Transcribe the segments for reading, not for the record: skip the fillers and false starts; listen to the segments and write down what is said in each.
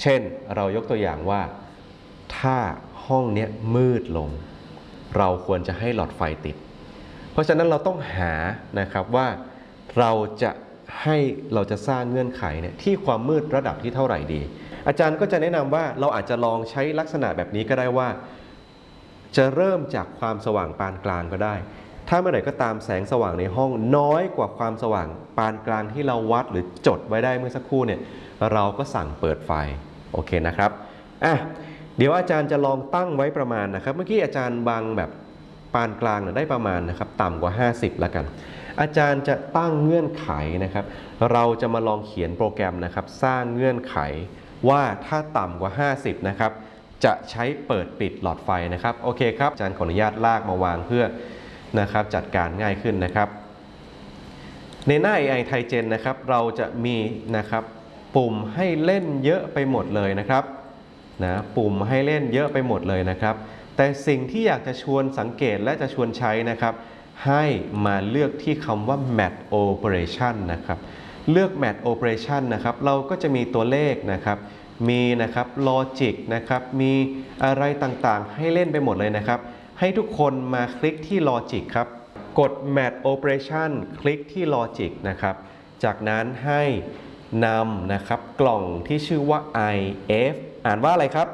เช่นเรายกตัวอย่างว่าถ้าห้องนี้มืดลงเราควรจะให้หลอดไฟติดเพราะฉะนั้นเราต้องหานะครับว่าเราจะสร้างเงื่อนไขเนี่ยที่ความมืดระดับที่เท่าไหร่ดีอาจารย์ก็จะแนะนำว่าเราอาจจะลองใช้ลักษณะแบบนี้ก็ได้ว่าจะเริ่มจากความสว่างปานกลางก็ได้ถ้าเมื่อไหร่ก็ตามแสงสว่างในห้องน้อยกว่าความสว่างปานกลางที่เราวัดหรือจดไว้ได้เมื่อสักครู่เนี่ยเราก็สั่งเปิดไฟโอเคนะครับเดี๋ยวอาจารย์จะลองตั้งไว้ประมาณนะครับเมื่อกี้อาจารย์บังแบบปานกลางได้ประมาณนะครับต่ำกว่า50แล้วกันอาจารย์จะตั้งเงื่อนไขนะครับเราจะมาลองเขียนโปรแกรมนะครับสร้างเงื่อนไขว่าถ้าต่ำกว่า50นะครับจะใช้เปิดปิดหลอดไฟนะครับโอเคครับอาจารย์ขออนุญาตลากมาวางเพื่อนะครับจัดการง่ายขึ้นนะครับในหน้า AI Tigen นะครับเราจะมีนะครับปุ่มให้เล่นเยอะไปหมดเลยนะครับปุ่มให้เล่นเยอะไปหมดเลยนะครับแต่สิ่งที่อยากจะชวนสังเกตและจะชวนใช้นะครับให้มาเลือกที่คำว่า Mat Operation นะครับเลือก Mat Operation นะครับเราก็จะมีตัวเลขนะครับมีนะครับ Logic นะครับมีอะไรต่างๆให้เล่นไปหมดเลยนะครับให้ทุกคนมาคลิกที่ Logic ครับกด Mat Operation คลิกที่ Logic นะครับจากนั้นให้นำนะครับกล่องที่ชื่อว่า if อ่านว่าอะไรครับ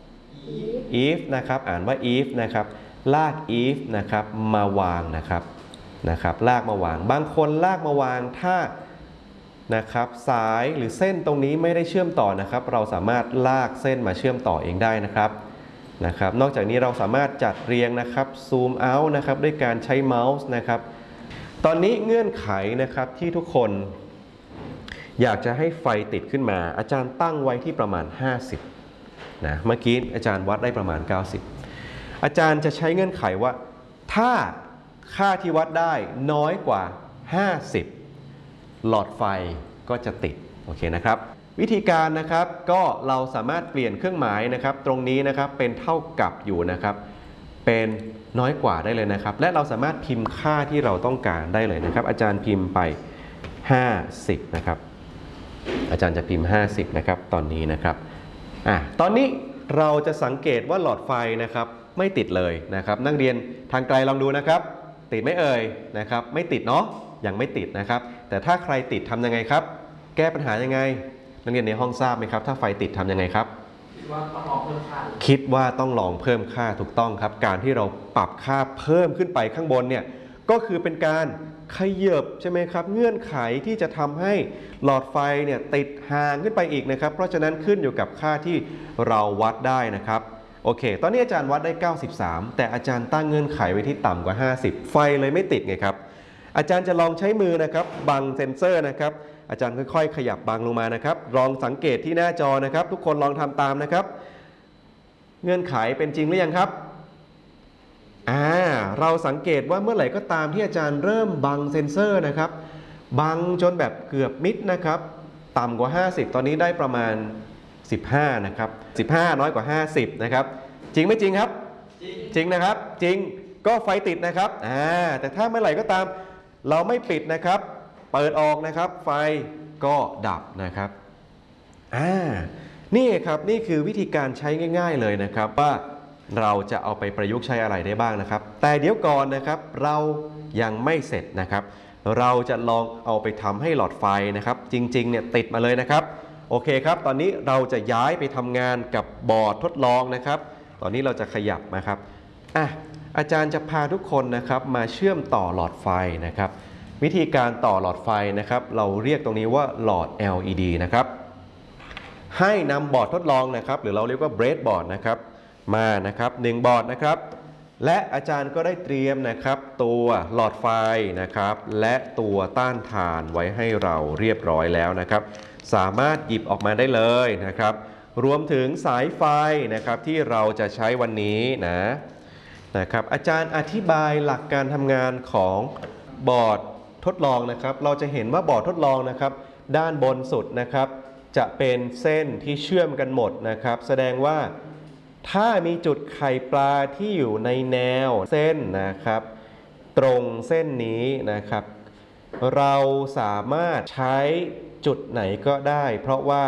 if นะครับอ่านว่า if นะครับลาก if นะครับมาวางนะครับลากมาวางบางคนลากมาวางถ้านะครับสายหรือเส้นตรงนี้ไม่ได้เชื่อมต่อนะครับเราสามารถลากเส้นมาเชื่อมต่อเองได้นะครับนอกจากนี้เราสามารถจัดเรียงนะครับซูมเอาท์นะครับด้วยการใช้เมาส์นะครับตอนนี้เงื่อนไขนะครับที่ทุกคนอยากจะให้ไฟติดขึ้นมาอาจารย์ตั้งไว้ที่ประมาณ50เมื่อกี้อาจารย์วัดได้ประมาณ90อาจารย์จะใช้เงื่อนไขว่าถ้าค่าที่วัดได้น้อยกว่า50หลอดไฟก็จะติดโอเคนะครับวิธีการนะครับก็เราสามารถเปลี่ยนเครื่องหมายนะครับตรงนี้นะครับเป็นเท่ากับอยู่นะครับเป็นน้อยกว่าได้เลยนะครับและเราสามารถพิมพ์ค่าที่เราต้องการได้เลยนะครับอาจารย์พิมพ์ไป50นะครับอาจารย์จะพิมพ์50นะครับตอนนี้นะครับตอนนี้เราจะสังเกตว่าหลอดไฟนะครับไม่ติดเลยนะครับนักเรียนทางไกลลองดูนะครับติดไหมเอ่ยนะครับไม่ติดเนาะยังไม่ติดนะครับแต่ถ้าใครติดทำยังไงครับแก้ปัญหายังไงนักเรียนในห้องทราบไหมครับถ้าไฟติดทำยังไงครับคิดว่าต้องลองเพิ่มค่าถูกต้องครับการที่เราปรับค่าเพิ่มขึ้นไปข้างบนเนี่ยก็คือเป็นการขยับใช่ไหมครับเงื่อนไขที่จะทำให้หลอดไฟเนี่ยติดห่างขึ้นไปอีกนะครับเพราะฉะนั้นขึ้นอยู่กับค่าที่เราวัดได้นะครับโอเคตอนนี้อาจารย์วัดได้93แต่อาจารย์ตั้งเงื่อนไขไว้ที่ต่ำกว่า50ไฟเลยไม่ติดไงครับอาจารย์จะลองใช้มือนะครับบังเซ็นเซอร์นะครับอาจารย์ค่อยๆขยับบังลงมานะครับลองสังเกตที่หน้าจอนะครับทุกคนลองทำตามนะครับเงื่อนไขเป็นจริงหรือยังครับเราสังเกตว่าเมื่อไหร่ก็ตามที่อาจารย์เริ่มบังเซ็นเซอร์นะครับบังจนแบบเกือบมิดนะครับต่ำกว่า50ตอนนี้ได้ประมาณ15นะครับ15น้อยกว่า50นะครับจริงไม่จริงครับจริงนะครับจริงก็ไฟติดนะครับแต่ถ้าเมื่อไหร่ก็ตามเราไม่ปิดนะครับเปิดออกนะครับไฟก็ดับนะครับนี่ครับนี่คือวิธีการใช้ง่ายๆเลยนะครับว่าเราจะเอาไปประยุกต์ใช้อะไรได้บ้างนะครับแต่เดี๋ยวก่อนนะครับเรายังไม่เสร็จนะครับเราจะลองเอาไปทำให้หลอดไฟนะครับจริงๆเนี่ยติดมาเลยนะครับโอเคครับตอนนี้เราจะย้ายไปทำงานกับบอร์ดทดลองนะครับตอนนี้เราจะขยับนะครับอาจารย์จะพาทุกคนนะครับมาเชื่อมต่อหลอดไฟนะครับวิธีการต่อหลอดไฟนะครับเราเรียกตรงนี้ว่าหลอด LED นะครับให้นำบอร์ดทดลองนะครับหรือเราเรียกว่าเบรดบอร์ดนะครับมานะครับ1บอร์ดนะครับและอาจารย์ก็ได้เตรียมนะครับตัวหลอดไฟนะครับและตัวต้านทานไว้ให้เราเรียบร้อยแล้วนะครับสามารถหยิบออกมาได้เลยนะครับรวมถึงสายไฟนะครับที่เราจะใช้วันนี้นะครับอาจารย์อธิบายหลักการทำงานของบอร์ดทดลองนะครับเราจะเห็นว่าบอร์ดทดลองนะครับด้านบนสุดนะครับจะเป็นเส้นที่เชื่อมกันหมดนะครับแสดงว่าถ้ามีจุดไข่ปลาที่อยู่ในแนวเส้นนะครับตรงเส้นนี้นะครับเราสามารถใช้จุดไหนก็ได้เพราะว่า